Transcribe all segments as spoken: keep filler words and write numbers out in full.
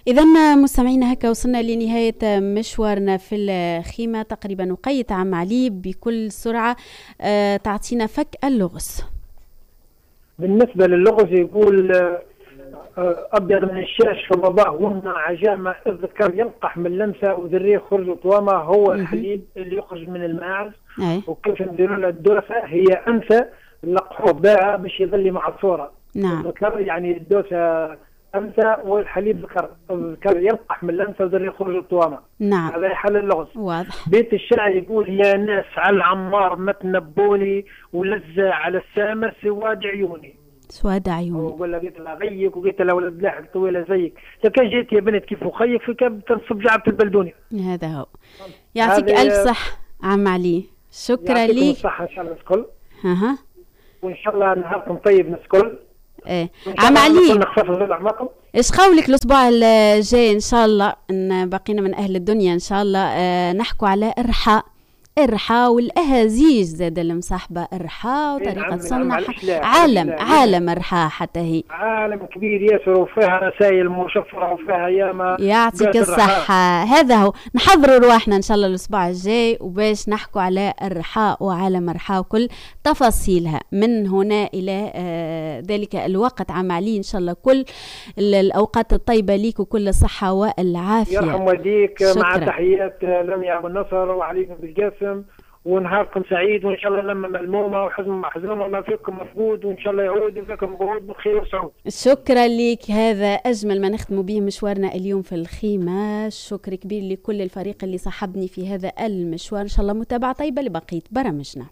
إذا مستمعينا هكا وصلنا لنهاية مشوارنا في الخيمة تقريبا. وقيت عم علي بكل سرعة أه تعطينا فك اللغز. بالنسبة للغز يقول أبيض من الشاش فباباه وهنا عجامة الذكر ينقح من لمسة وذريه خرج طوامة. هو الحليب اللي يخرج من الماعز. وكيف نديروا له الدوسة هي أنثى لقحوه باها باش يظل مع الصورة. نعم. الذكر يعني الدوسة أنثى والحليب ذكر. الذكر ينقح من لمسة وذريه خرج طوامة. نعم. هذا حل اللغز. واضح. بيت الشعر يقول يا ناس على العمار ما تنبوني ولزة على السامة سواد عيوني. سواد عيوني. وقال له قلت له غيك وقلت له ولد لاحق طويله زيك. لو كان جيت يا بنت كيف وخيك في كاب تنصب جعبة البلدوني. هذا هو. يعطيك الف صح عم علي. شكرا لك. يعطيكم الصحة ان شاء الله الكل. اها. وان شاء الله نهاركم طيب ناس الكل. ايه عم علي نخفف اعماقكم. ايش قولك الاسبوع الجاي ان شاء الله ان بقينا من اهل الدنيا ان شاء الله اه نحكوا على الرحاء. الرحاء والأهازيج زاد المصاحبة. الرحاء وطريقة صنع عالم عالم الرحاء حتى هي عالم كبير ياسر وفيها رسائل مشفرة وفيها ياما. يعطيك الصحة. هذا هو نحضروا رواحنا إن شاء الله الأسبوع الجاي وباش نحكوا على الرحاء وعالم الرحاء وكل تفاصيلها من هنا إلى آه ذلك الوقت. عم علي إن شاء الله كل الأوقات الطيبة ليك وكل الصحة والعافية. يرحم والديك. مع تحيات لميا أبو النصر وعليكم بالقاسم ونهاركم سعيد وان شاء الله لما ملمومه وحزن محزونه وما فيكم مفقود وان شاء الله يعود لكم قعود بخير وسعود. شكرا لك. هذا اجمل ما نختم به مشوارنا اليوم في الخيمه. شكر كبير لكل الفريق اللي صاحبني في هذا المشوار. ان شاء الله متابعه طيبه لبقيه برامجنا.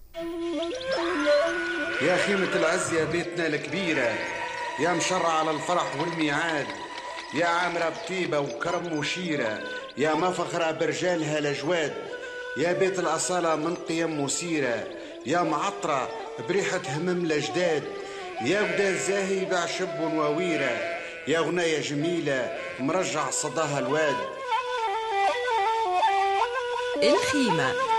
يا خيمه العز يا بيتنا الكبيره يا مشرع على الفرح والميعاد يا عامره بطيبه وكرم وشيره يا مفخره برجالها الاجواد يا بيت الأصالة من قيم مثيرة يا معطرة بريحة همم الأجداد يا ودا الزاهي بعشب وويرة يا غناية جميلة مرجع صداها الواد. الخيمة